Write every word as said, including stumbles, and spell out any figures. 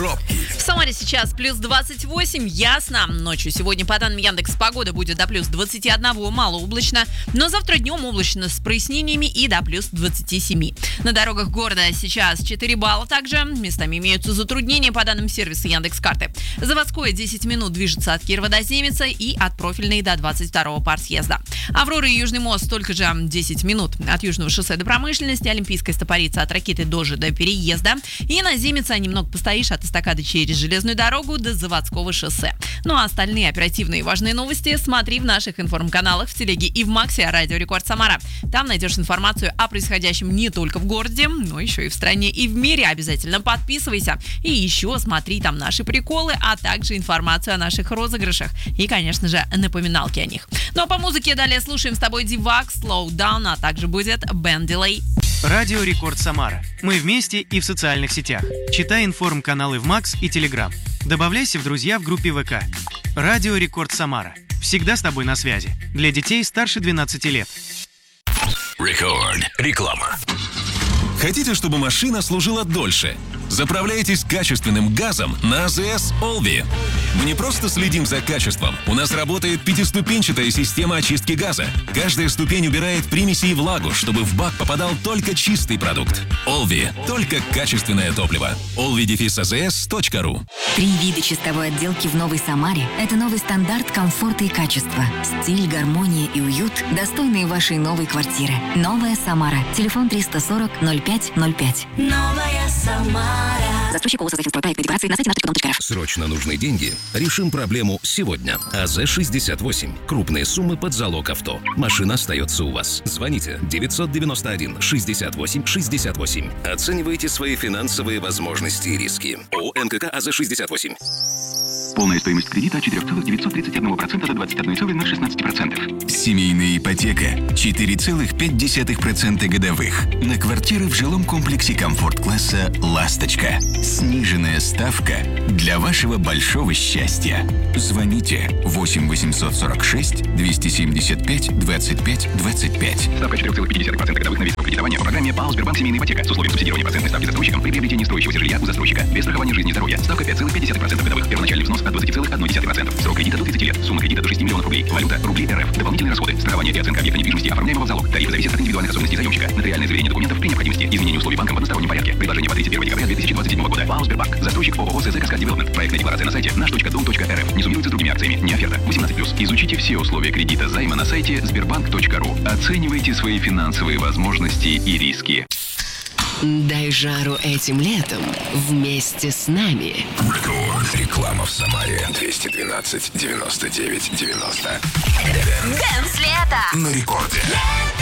пробки. В Самаре сейчас плюс двадцать восемь, ясно. Ночью сегодня, по данным Яндекс.Погоды, будет до плюс двадцати одного, малооблачно. Но завтра днем облачно с прояснениями и до плюс двадцати семи. На дорогах города сейчас четыре балла также. Местами имеются затруднения, по данным сервиса Яндекс.Карты. Заводское десять минут движется от Кирова до Земеца и от Профильной до двадцать второго парсъезда. Аврора и Южный мост столько же десять минут от Южного шоссе до Промышленности, Олимпийская стопорица от Ракиты до же до переезда. И на Земеца немного постоишь от эстакады через железную дорогу до Заводского шоссе. Ну а остальные оперативные и важные новости смотри в наших информканалах в телеге и в Максе Радио Рекорд Самара. Там найдешь информацию о происходящем не только в городе, но еще и в стране и в мире. Обязательно подписывайся. И еще смотри там наши приколы, а также информацию о наших розыгрышах. И, конечно же, напоминалки о них. Ну а по музыке далее слушаем с тобой Дивак, Slow Down, а также будет Бен Дилей. Радио Рекорд Самара. Мы вместе и в социальных сетях. Читай информ-каналы в Макс и Телеграм. Добавляйся в друзья в группе ВК. Радио Рекорд Самара. Всегда с тобой на связи. Для детей старше двенадцати лет. Рекорд. Реклама. Хотите, чтобы машина служила дольше? Заправляйтесь качественным газом на АЗС Олви. Мы не просто следим за качеством. У нас работает пятиступенчатая система очистки газа. Каждая ступень убирает примеси и влагу, чтобы в бак попадал только чистый продукт. Олви. Только качественное топливо. олви дефис а зэ эс точка ру. Три вида чистовой отделки в Новой Самаре – это новый стандарт комфорта и качества. Стиль, гармония и уют, достойные вашей новой квартиры. Новая Самара. Телефон триста сорок ноль пять ноль пять. Новая Самара. Застройщик ООО «Создательстройпроект» декларации на сайте нафтогазпром точка эр эф. Срочно нужны деньги? Решим проблему сегодня. а зэ шестьдесят восемь. Крупные суммы под залог авто. Машина остается у вас. Звоните девятьсот девяносто один шестьдесят восемь шестьдесят восемь. Оценивайте свои финансовые возможности и риски. ООО «эн ка ка а зэ шестьдесят восемь. Полная стоимость кредита от четыре целых девятьсот тридцать один процента до двадцать один целых шестнадцать сотых процента. Семейная ипотека четыре целых пять десятых процента годовых на квартиры в жилом комплексе комфорт-класса «Ласточка». Сниженная ставка для вашего большого счастья. Звоните восемь восемьсот сорок шесть двести семьдесят пять двадцать пять двадцать пять. Ставка четыре целых пять десятых процента годовых на весь срок кредитования по программе ПАО «Сбербанк Семейная ипотека» с условием субсидирования процентной ставки застройщиком при приобретении строящегося жилья у застройщика. Без страхования жизни и здоровья. Ставка пять целых пять десятых процента годовых. Первоначальный взнос от двадцать целых одна десятая процента. Срок кредита до тридцати лет. Сумма кредита до шести миллионов рублей. Валюта рубли эр эф. Дополнительные расходы. Страхование и оценка объекта недвижимости, оформляемого в залог. Тарифы зависят от индивидуальных особенностей заемщика. Нотариальное заверение документов при необходимости. Изменение условий банком в одностороннем порядке. Предложение по тридцать первого декабря две тысячи двадцать седьмого года. ПАО «Сбербанк». Застройщик ООО «СЗ Каскад Девелопмент». Проектная декларация на сайте наш точка дом точка эр эф. Не суммируется с другими акциями. Не оферта. восемнадцать плюс. Изучите все условия кредита займа на сайте сбербанк точка ру. Оценивайте свои финансовые возможности и риски. Дай жару этим летом вместе с нами. Рекорд. Реклама в Самаре. двести двенадцать девяносто девять девяносто. Дэнс лето! На рекорде.